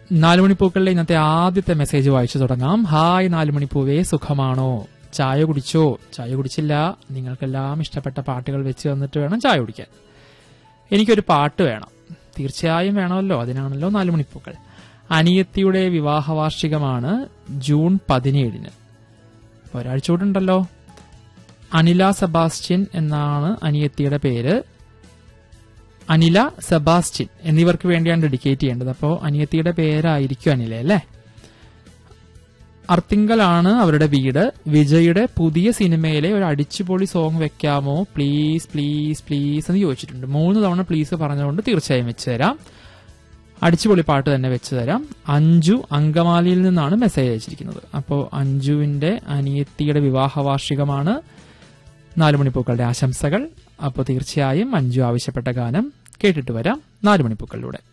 നാലുമണിപ്പൂക്കളിലെ ഇന്നത്തെ ആദ്യത്തെ മെസ്സേജ് വായിച്ചു തുടങ്ങാം. ഹായ് നാലുമണിപ്പൂവേ, സുഖമാണോ? ചായ കുടിച്ചോ? ചായ കുടിച്ചില്ല. നിങ്ങൾക്കെല്ലാം ഇഷ്ടപ്പെട്ട പാട്ടുകൾ വെച്ച് തന്നിട്ട് വേണം ചായ കുടിക്കാൻ. എനിക്കൊരു പാട്ട് വേണം. തീർച്ചയായും വേണമല്ലോ, അതിനാണല്ലോ നാലുമണിപ്പൂക്കൾ. അനിയത്തിയുടെ വിവാഹ വാർഷികമാണ് ജൂൺ 17. ഒരാഴ്ച കൂടെ. അനില സെബാസ്റ്റ്യൻ എന്നാണ് അനിയത്തിയുടെ പേര്. അനില, സെബാസ്റ്റ്യൻ എന്നിവർക്ക് വേണ്ടിയാണ് ഡെഡിക്കേറ്റ് ചെയ്യേണ്ടത്. അപ്പോൾ അനിയത്തിയുടെ പേരായിരിക്കും അനില അല്ലേ? അർത്തിങ്കലാണ് അവരുടെ വീട്. വിജയുടെ പുതിയ സിനിമയിലെ ഒരു അടിച്ചുപൊളി സോങ് വെക്കാമോ പ്ലീസ് പ്ലീസ് പ്ലീസ് എന്ന് ചോദിച്ചിട്ടുണ്ട്. 3 തവണ പ്ലീസ് പറഞ്ഞുകൊണ്ട് തീർച്ചയായും വെച്ചു തരാം. അടിച്ചുപൊളി പാട്ട് തന്നെ വെച്ചു തരാം. അഞ്ജു അങ്കമാലിയിൽ നിന്നാണ് മെസ്സേജ് അയച്ചിരിക്കുന്നത്. അപ്പോൾ അഞ്ജുവിന്റെ അനിയത്തിയുടെ വിവാഹ വാർഷികമാണ്. നാലുമണിപ്പൂക്കളുടെ ആശംസകൾ. അപ്പോൾ തീർച്ചയായും അഞ്ജു ആവശ്യപ്പെട്ട ഗാനം കേട്ടിട്ട് വരാം നാലുമണിപ്പൂക്കളിലൂടെ.